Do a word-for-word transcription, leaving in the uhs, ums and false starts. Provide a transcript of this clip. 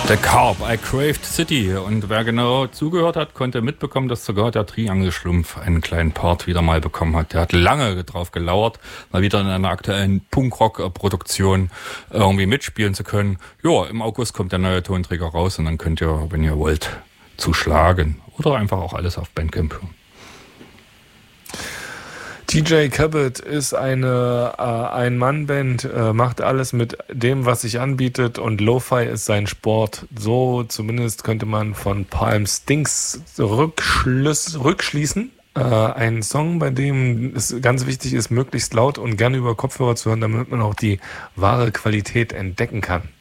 The Carp, I Craved City. Und wer genau zugehört hat, konnte mitbekommen, dass sogar der Triangelschlumpf einen kleinen Part wieder mal bekommen hat. Der hat lange drauf gelauert, mal wieder in einer aktuellen Punkrock-Produktion irgendwie mitspielen zu können. Ja, im August kommt der neue Tonträger raus und dann könnt ihr, wenn ihr wollt, zuschlagen. Oder einfach auch alles auf Bandcamp hören. T J Cabot ist eine äh, Ein-Mann-Band, äh, macht alles mit dem, was sich anbietet, und Lo-Fi ist sein Sport. So zumindest könnte man von Palm Stinks rückschlüss, rückschließen. Äh, ein Song, bei dem es ganz wichtig ist, möglichst laut und gerne über Kopfhörer zu hören, damit man auch die wahre Qualität entdecken kann.